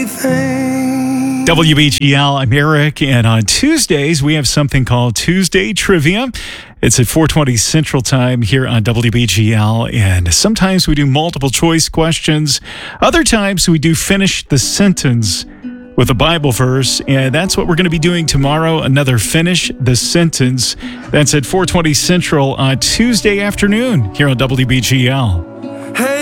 everything. WBGL, I'm Eric, and on Tuesdays, we have something called Tuesday Trivia. It's at 4:20 Central Time here on WBGL, and sometimes we do multiple choice questions. Other times we do finish the sentence with a Bible verse, and that's what we're going to be doing tomorrow, another Finish the Sentence. That's at 4:20 Central on Tuesday afternoon here on WBGL.